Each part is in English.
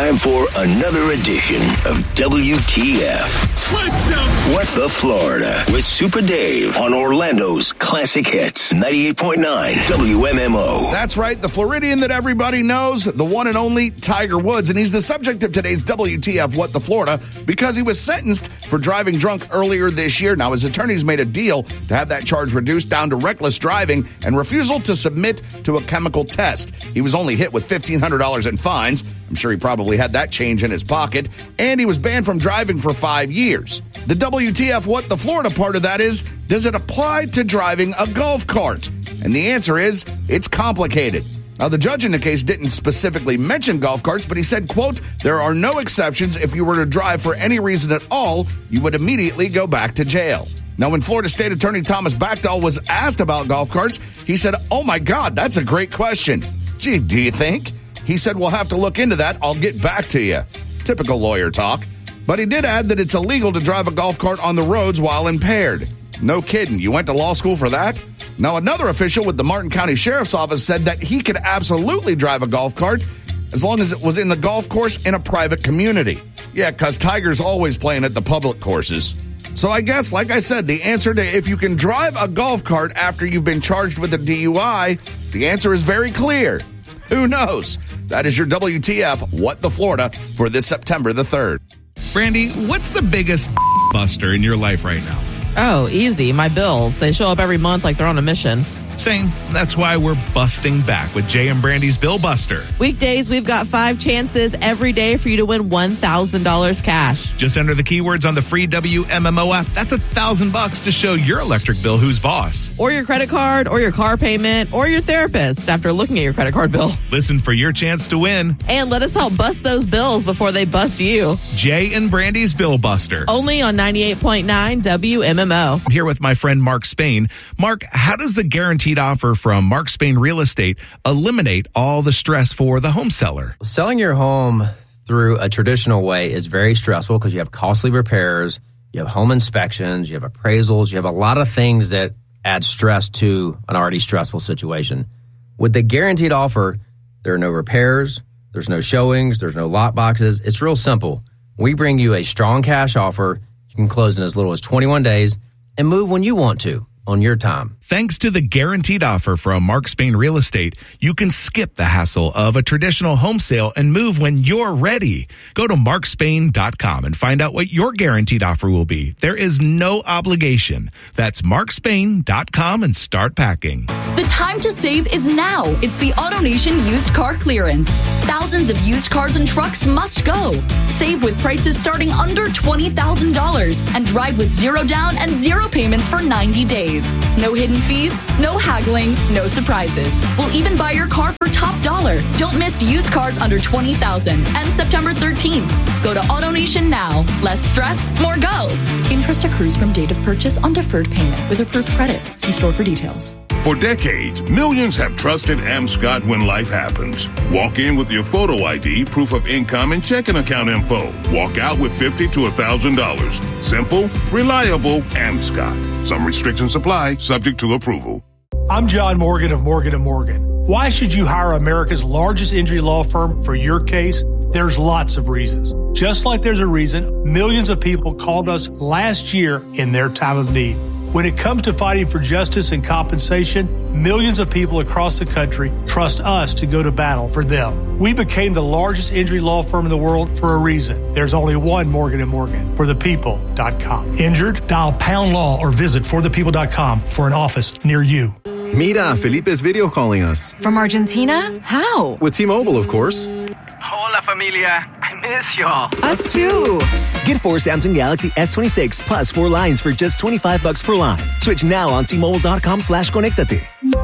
Time for another edition of WTF. What the Florida with Super Dave on Orlando's Classic Hits 98.9 WMMO. That's right, the Floridian that everybody knows, the one and only Tiger Woods, and he's the subject of today's WTF What the Florida because he was sentenced for driving drunk earlier this year. Now, his attorneys made a deal to have that charge reduced down to reckless driving and refusal to submit to a chemical test. He was only hit with $1,500 in fines. I'm sure he probably had that change in his pocket, and he was banned from driving for 5 years. The WTF What the Florida part of that is, does it apply to driving a golf cart? And the answer is, it's complicated. Now, the judge in the case didn't specifically mention golf carts, but he said, quote, there are no exceptions. If you were to drive for any reason at all, you would immediately go back to jail. Now, when Florida State Attorney Thomas Bachdahl was asked about golf carts, he said, oh my God, that's a great question. Gee, do you think? He said, we'll have to look into that. I'll get back to you. Typical lawyer talk. But he did add that it's illegal to drive a golf cart on the roads while impaired. No kidding. You went to law school for that? Now, another official with the Martin County Sheriff's Office said that he could absolutely drive a golf cart as long as it was in the golf course in a private community. Yeah, because Tiger's always playing at the public courses. So I guess, like I said, the answer to if you can drive a golf cart after you've been charged with a DUI, the answer is very clear. Who knows? That is your WTF What the Florida for this September the 3rd. Brandy, what's the biggest buster in your life right now? Oh, easy. My bills. They show up every month like they're on a mission. Same. That's why we're busting back with Jay and Brandy's Bill Buster. Weekdays, we've got 5 chances every day for you to win $1,000 cash. Just enter the keywords on the free WMMO app. That's $1,000 to show your electric bill who's boss. Or your credit card, or your car payment, or your therapist after looking at your credit card bill. Listen for your chance to win. And let us help bust those bills before they bust you. Jay and Brandy's Bill Buster. Only on 98.9 WMMO. I'm here with my friend Mark Spain. Mark, how does the guaranteed offer from Mark Spain Real Estate eliminate all the stress for the home seller? Selling your home through a traditional way is very stressful because you have costly repairs, you have home inspections, you have appraisals, you have a lot of things that add stress to an already stressful situation. With the guaranteed offer, there are no repairs, there's no showings, there's no lock boxes. It's real simple. We bring you a strong cash offer. You can close in as little as 21 days and move when you want to on your time. Thanks to the guaranteed offer from Mark Spain Real Estate, you can skip the hassle of a traditional home sale and move when you're ready. Go to markspain.com and find out what your guaranteed offer will be. There is no obligation. That's markspain.com and start packing. The time to save is now. It's the AutoNation used car clearance. Thousands of used cars and trucks must go. Save with prices starting under $20,000 and drive with 0 down and 0 payments for 90 days. No hidden fees, no haggling, no surprises. We'll even buy your car for top dollar. Don't miss used cars under $20,000 and September 13th. Go to AutoNation now. Less stress, more go. Interest accrues from date of purchase on deferred payment with approved credit. See store for details. For decades, millions have trusted Amscot when life happens. Walk in with your photo ID, proof of income, and checking account info. Walk out with $50 to $1,000. Simple, reliable, Amscot. Some restrictions apply, subject to approval. I'm John Morgan of Morgan & Morgan. Why should you hire America's largest injury law firm for your case? There's lots of reasons. Just like there's a reason millions of people called us last year in their time of need. When it comes to fighting for justice and compensation, millions of people across the country trust us to go to battle for them. We became the largest injury law firm in the world for a reason. There's only one Morgan & Morgan, forthepeople.com. Injured? Dial #law or visit forthepeople.com for an office near you. Mira, Felipe's video calling us. From Argentina? How? With T-Mobile, of course. Hola, familia. I miss y'all. Us too. Get 4 Samsung Galaxy S26 plus 4 lines for just $25 per line. Switch now on T-Mobile.com/conectate.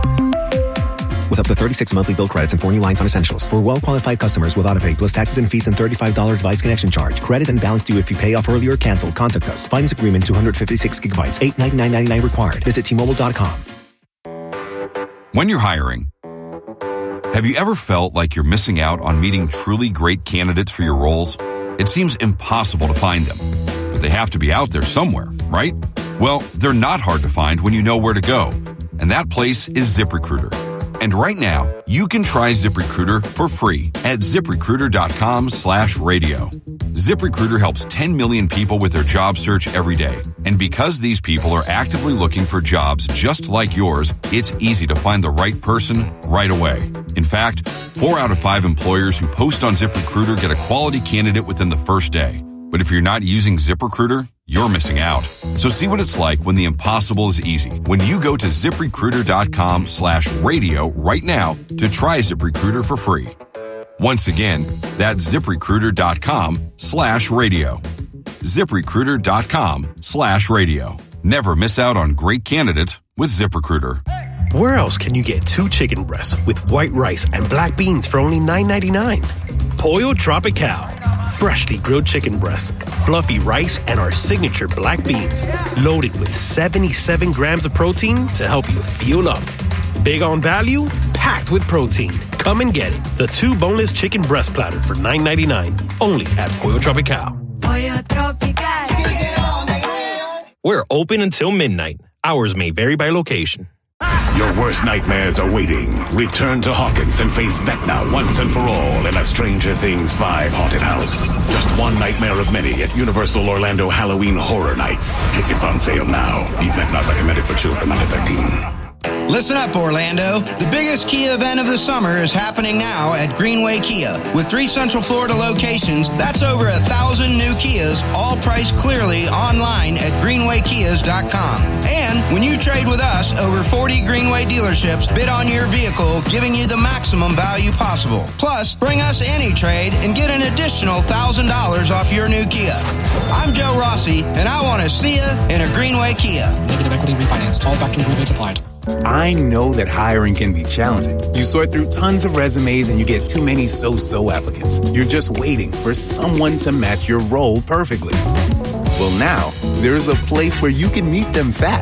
With up to 36 monthly bill credits and 4 new lines on Essentials. For well-qualified customers with autopay plus taxes and fees and $35 device connection charge. Credit and balance due if you pay off early or cancel. Contact us. Finance agreement 256 gigabytes. $899.99 required. Visit T-Mobile.com. When you're hiring, have you ever felt like you're missing out on meeting truly great candidates for your roles? It seems impossible to find them, but they have to be out there somewhere, right? Well, they're not hard to find when you know where to go, and that place is ZipRecruiter. And right now, you can try ZipRecruiter for free at ZipRecruiter.com/radio. ZipRecruiter helps 10 million people with their job search every day. And because these people are actively looking for jobs just like yours, it's easy to find the right person right away. In fact, 4 out of 5 employers who post on ZipRecruiter get a quality candidate within the first day. But if you're not using ZipRecruiter, you're missing out. So see what it's like when the impossible is easy. When you go to ZipRecruiter.com/radio right now to try ZipRecruiter for free. Once again, that's ZipRecruiter.com/radio. ZipRecruiter.com/radio. Never miss out on great candidates with ZipRecruiter. Where else can you get 2 chicken breasts with white rice and black beans for only $9.99? Pollo Tropical. Freshly grilled chicken breasts, fluffy rice, and our signature black beans. Loaded with 77 grams of protein to help you fuel up. Big on value, packed with protein. Come and get it. The 2 boneless chicken breast platter for $9.99. Only at Pollo Tropical. Pollo Tropical. We're open until midnight. Hours may vary by location. Your worst nightmares are waiting. Return to Hawkins and face Vecna once and for all in a Stranger Things 5 haunted house. Just one nightmare of many at Universal Orlando Halloween Horror Nights. Tickets on sale now. Event not recommended for children under 13. Listen up, Orlando. The biggest Kia event of the summer is happening now at Greenway Kia. With 3 Central Florida locations, that's over 1,000 new Kias, all priced clearly online at greenwaykias.com. And when you trade with us, over 40 Greenway dealerships bid on your vehicle, giving you the maximum value possible. Plus, bring us any trade and get an additional $1,000 off your new Kia. I'm Joe Rossi, and I want to see you in a Greenway Kia. Negative equity refinance. All factory rebates applied. I know that hiring can be challenging. You sort through tons of resumes and you get too many so-so applicants. You're just waiting for someone to match your role perfectly. Well, now, there's a place where you can meet them fast.